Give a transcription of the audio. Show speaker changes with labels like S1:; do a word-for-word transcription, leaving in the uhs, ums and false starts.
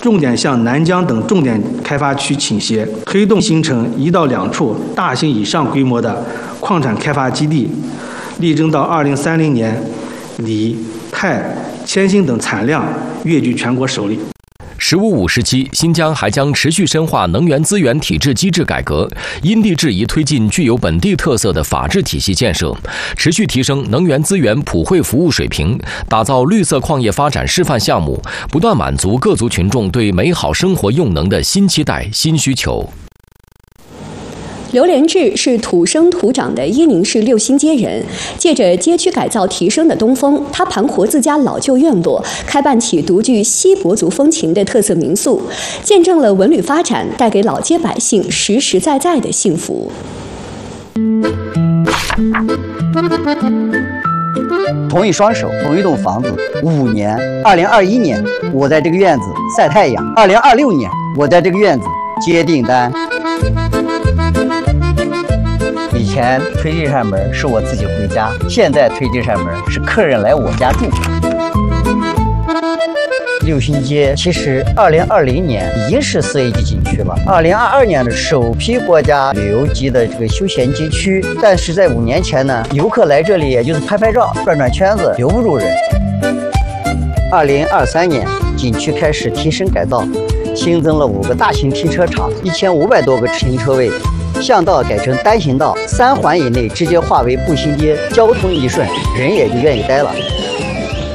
S1: 重点向南疆等重点开发区倾斜，推动形成一到两处大型以上规模的矿产开发基地，力争到二零三零年，锂、钛、铅锌等产量跃居全国首例。
S2: 十五五时期，新疆还将持续深化能源资源体制机制改革，因地制宜推进具有本地特色的法治体系建设，持续提升能源资源普惠服务水平，打造绿色矿业发展示范项目，不断满足各族群众对美好生活用能的新期待、新需求。
S3: 刘连志是土生土长的伊宁市六新街人，借着街区改造提升的东风，他盘活自家老旧院落，开办起独具锡伯族风情的特色民宿，见证了文旅发展带给老街百姓实实在在的幸福。
S4: 同一双手，同一栋房子，五年。二零二一年，我在这个院子晒太阳；二零二六年，我在这个院子接订单。以前推这扇门是我自己回家，现在推这扇门是客人来我家住。六新街其实二零二零年已经是四 A 级景区了，二零二二年的首批国家旅游级的这个休闲街区，但是在五年前呢，游客来这里也就是拍拍照、转转圈子，留不住人。二零二三年，景区开始提升改造，新增了五个大型停车场，一千五百多个停车位。巷道改成单行道，三环以内直接划为步行街，交通一顺，人也就愿意待了。